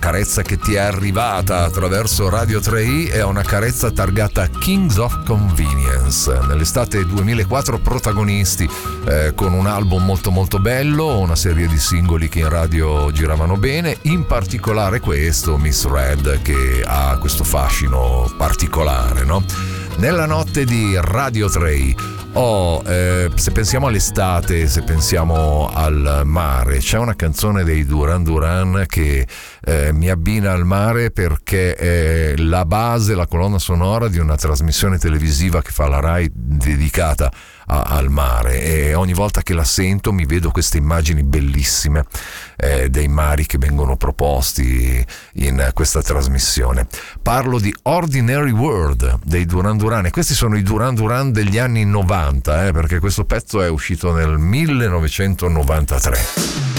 carezza che ti è arrivata attraverso Radio 3i è una carezza targata Kings of Convenience. Nell'estate 2004 protagonisti con un album molto molto bello, una serie di singoli che in radio giravano bene, in particolare questo, Miss Red, che ha questo fascino particolare, no? Nella notte di Radio 3i se pensiamo all'estate, se pensiamo al mare, c'è una canzone dei Duran Duran che mi abbina al mare, perché è la base, la colonna sonora di una trasmissione televisiva che fa la Rai dedicata al mare, e ogni volta che la sento mi vedo queste immagini bellissime dei mari che vengono proposti in questa trasmissione. Parlo di Ordinary World dei Duran Duran, e questi sono i Duran Duran degli anni 90, perché questo pezzo è uscito nel 1993.